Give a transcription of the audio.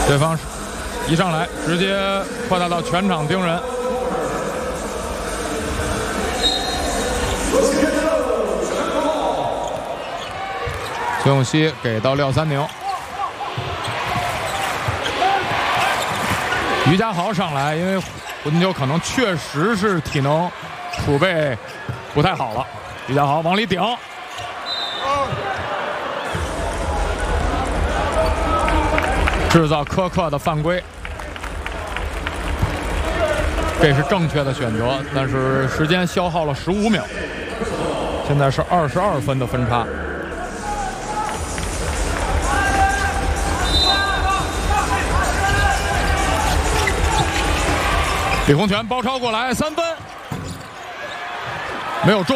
对方一上来直接扩大到全场盯人。崔永熙给到廖三宁，于家豪上来，因为胡金秋可能确实是体能储备不太好了。于家豪往里顶，制造苛刻的犯规，这是正确的选择，但是时间消耗了15秒，现在是22分的分差。李洪权包抄过来，3分没有中。